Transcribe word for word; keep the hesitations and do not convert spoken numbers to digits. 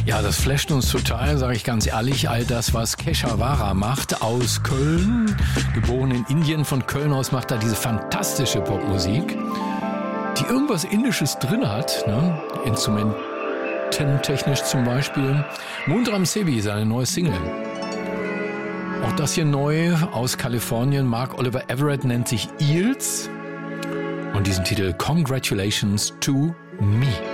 Ja, das flasht uns total, sage ich ganz ehrlich. All das, was Keshavara macht aus Köln, geboren in Indien, von Köln aus macht er diese fantastische Popmusik, die irgendwas Indisches drin hat, ne? Instrumententechnisch zum Beispiel. Moondram Sevi, seine neue Single. Auch das hier neu aus Kalifornien. Mark Oliver Everett nennt sich Eels und diesen Titel Congratulations to Me.